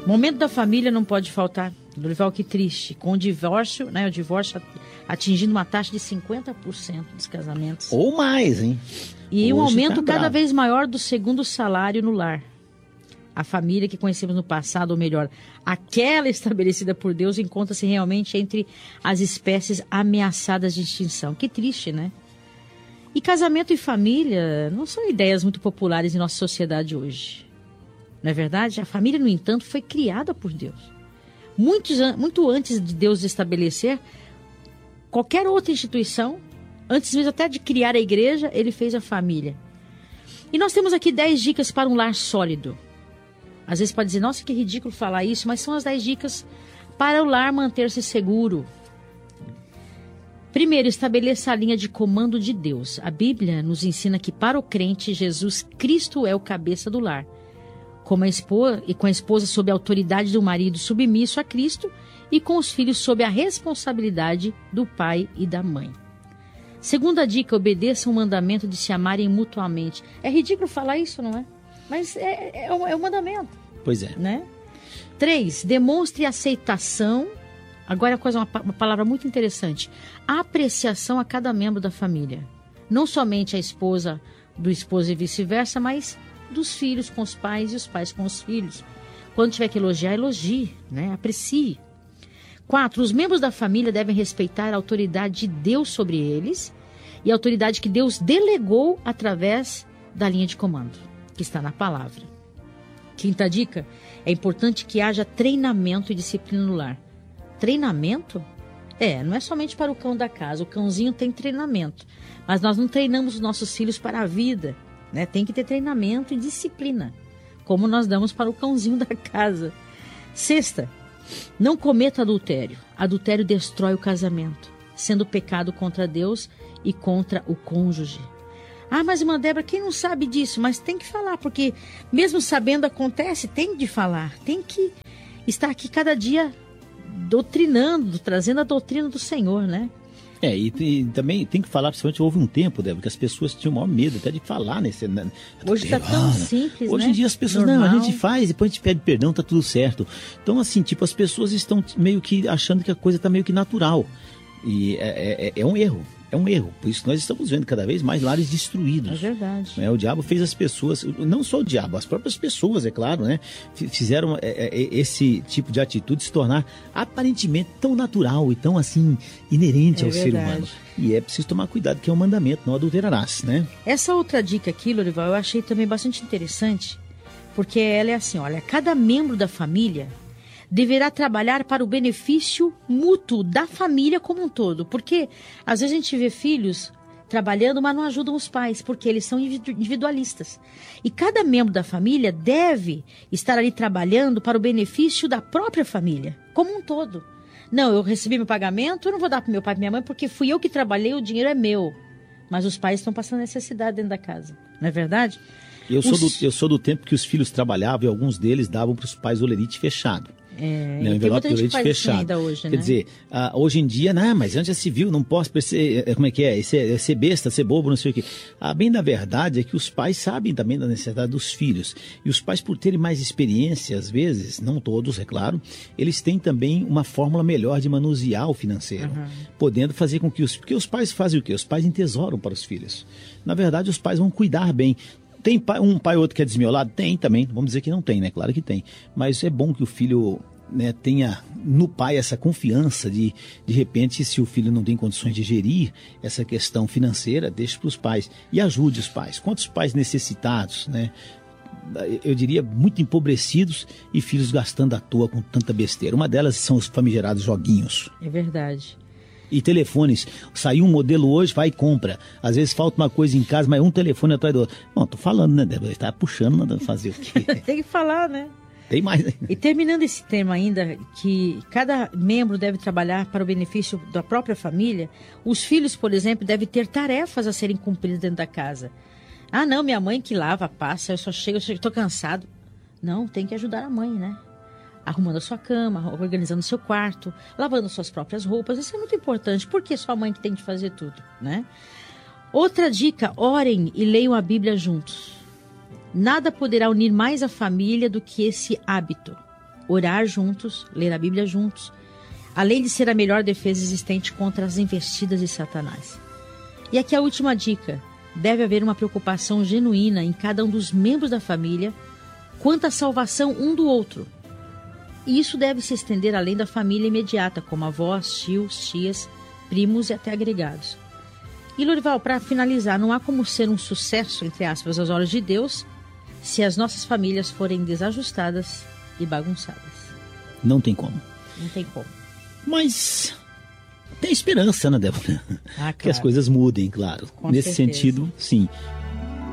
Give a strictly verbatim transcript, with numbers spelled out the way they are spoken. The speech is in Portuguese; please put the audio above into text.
Momento da família não pode faltar. Dorival, que triste. Com o divórcio, né? O divórcio atingindo uma taxa de cinquenta por cento dos casamentos. Ou mais, hein? E um Hoje aumento tá cada bravo. vez maior do segundo salário no lar. A família que conhecemos no passado, ou melhor, aquela estabelecida por Deus, encontra-se realmente entre as espécies ameaçadas de extinção. Que triste, né? E casamento e família não são ideias muito populares em nossa sociedade hoje. Não é verdade? A família, no entanto, foi criada por Deus. Muitos, muito antes de Deus estabelecer qualquer outra instituição, antes mesmo até de criar a igreja, ele fez a família. E nós temos aqui dez dicas para um lar sólido. Às vezes pode dizer, nossa, que ridículo falar isso, mas são as dez dicas para o lar manter-se seguro. Primeiro, estabeleça a linha de comando de Deus. A Bíblia nos ensina que para o crente, Jesus Cristo é o cabeça do lar. Como a esposa, e com a esposa sob a autoridade do marido submisso a Cristo e com os filhos sob a responsabilidade do pai e da mãe. Segunda dica, obedeça o mandamento de se amarem mutuamente. É ridículo falar isso, não é? Mas é, é, um, é um mandamento. Pois é. Né? Três, demonstre aceitação. Agora, coisa, uma, uma palavra muito interessante. Apreciação a cada membro da família. Não somente a esposa do esposo e vice-versa, mas dos filhos com os pais e os pais com os filhos. Quando tiver que elogiar, elogie, né? Aprecie. Quatro, os membros da família devem respeitar a autoridade de Deus sobre eles e a autoridade que Deus delegou através da linha de comando, que está na palavra. Quinta dica, é importante que haja treinamento e disciplina no lar. Treinamento? É, não é somente para o cão da casa, o cãozinho tem treinamento, mas nós não treinamos os nossos filhos para a vida, né? Tem que ter treinamento e disciplina, como nós damos para o cãozinho da casa. Sexta, não cometa adultério. Adultério destrói o casamento, sendo pecado contra Deus e contra o cônjuge. Ah, mas irmã Débora, quem não sabe disso? Mas tem que falar, porque mesmo sabendo acontece, tem de falar. Tem que estar aqui cada dia doutrinando, trazendo a doutrina do Senhor, né? É, e, e também tem que falar, principalmente houve um tempo, Débora, que as pessoas tinham o maior medo até de falar nesse... Na, Hoje está tão simples, Hoje né? em dia as pessoas, Normal. não, a gente faz, depois a gente pede perdão, tá tudo certo. Então, assim, tipo, as pessoas estão meio que achando que a coisa tá meio que natural. E é, é, é um erro. É um erro, por isso nós estamos vendo cada vez mais lares destruídos. É verdade. É, o diabo fez as pessoas, não só o diabo, as próprias pessoas, é claro, né? Fizeram é, é, esse tipo de atitude se tornar aparentemente tão natural e tão assim inerente é ao verdade. ser humano. E é preciso tomar cuidado, que é um mandamento, não adulterarás, né? Essa outra dica aqui, Lorival, eu achei também bastante interessante, porque ela é assim, olha, cada membro da família deverá trabalhar para o benefício mútuo da família como um todo. Porque às vezes a gente vê filhos trabalhando, mas não ajudam os pais, porque eles são individualistas. E cada membro da família deve estar ali trabalhando para o benefício da própria família, como um todo. Não, eu recebi meu pagamento, eu não vou dar para meu pai e minha mãe, porque fui eu que trabalhei, o dinheiro é meu. Mas os pais estão passando necessidade dentro da casa, não é verdade? Eu sou, os... do, eu sou do tempo que os filhos trabalhavam e alguns deles davam para os pais o olerite fechado. É, né, o envelope de leite fechado. Ainda hoje, Quer né? dizer, ah, hoje em dia, não, mas antes já se viu, não posso ser, como é que é, ser, ser besta, ser bobo, não sei o quê. A bem da verdade é que os pais sabem também da necessidade dos filhos. E os pais, por terem mais experiência, às vezes, não todos, é claro, eles têm também uma fórmula melhor de manusear o financeiro, uhum. podendo fazer com que os... Porque os pais fazem o quê? Os pais entesouram para os filhos. Na verdade, os pais vão cuidar bem. Tem pai, um pai ou outro que é desmiolado? Tem também, vamos dizer que não tem, né? Claro que tem. Mas é bom que o filho... Né, tenha no pai essa confiança de, de repente, se o filho não tem condições de gerir essa questão financeira, deixe para os pais e ajude os pais. Quantos pais necessitados, né, eu diria muito empobrecidos e filhos gastando à toa com tanta besteira. Uma delas são os famigerados joguinhos. É verdade. E telefones, saiu um modelo hoje, vai e compra. Às vezes falta uma coisa em casa, mas um telefone atrás do outro. Bom, tô falando, né, Débora? Está puxando, mandando fazer o quê? Tem que falar, né? Tem mais. E terminando esse tema ainda, que cada membro deve trabalhar para o benefício da própria família, os filhos, por exemplo, devem ter tarefas a serem cumpridas dentro da casa. Ah, não, minha mãe que lava, passa, eu só chego, eu estou cansado. Não, tem que ajudar a mãe, né? Arrumando a sua cama, organizando o seu quarto, lavando suas próprias roupas. Isso é muito importante, porque é sua mãe que tem que fazer tudo, né? Outra dica, orem e leiam a Bíblia juntos. Nada poderá unir mais a família do que esse hábito. orar juntos, ler a Bíblia juntos, além de ser a melhor defesa existente contra as investidas de Satanás. E aqui a última dica: deve haver uma preocupação genuína em cada um dos membros da família quanto à salvação um do outro. E isso deve se estender além da família imediata, como avós, tios, tias, primos e até agregados. E Lorival, para finalizar, não há como ser um sucesso, entre aspas, aos olhos de Deus, se as nossas famílias forem desajustadas e bagunçadas. Não tem como. Não tem como. Mas tem esperança, né, Débora? Ah, claro. Que as coisas mudem, claro. Com Nesse certeza. sentido, sim.